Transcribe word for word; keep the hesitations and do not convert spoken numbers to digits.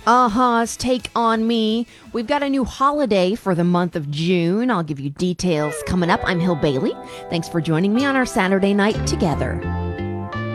Aha's Take on Me. We've got a new holiday for the month of June. I'll give you details coming up. I'm Hill Bailey. Thanks for joining me on our Saturday night together.